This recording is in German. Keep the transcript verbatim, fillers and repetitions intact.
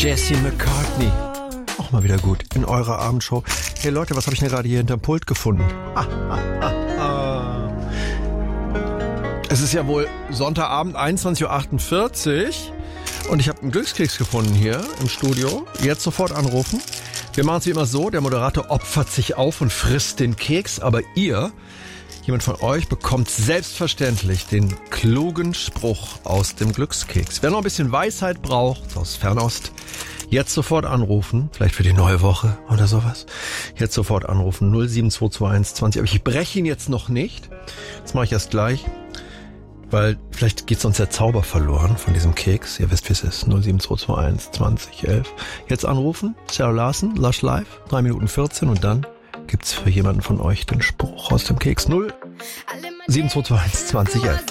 Jesse McCartney. Auch mal wieder gut in eurer Abendshow. Hey Leute, was habe ich denn gerade hier hinterm Pult gefunden? Ah, ah, ah, ah. Es ist ja wohl Sonntagabend, einundzwanzig Uhr achtundvierzig. Und ich habe einen Glückskeks gefunden hier im Studio. Jetzt sofort anrufen. Wir machen es wie immer so, der Moderator opfert sich auf und frisst den Keks, aber ihr, jemand von euch, bekommt selbstverständlich den klugen Spruch aus dem Glückskeks. Wer noch ein bisschen Weisheit braucht, aus Fernost, jetzt sofort anrufen, vielleicht für die neue Woche oder sowas. Jetzt sofort anrufen, null sieben zwei zwei eins zwanzig. Aber ich breche ihn jetzt noch nicht. Das mache ich erst gleich, weil vielleicht geht sonst der Zauber verloren von diesem Keks. Ihr wisst, wie es ist. null sieben zwei zwei eins zwanzig elf. Jetzt anrufen. Sarah Larsen, Lush Live, drei Minuten vierzehn und dann gibt's für jemanden von euch den Spruch aus dem Keks. null sieben zwei zwei eins zwanzig elf.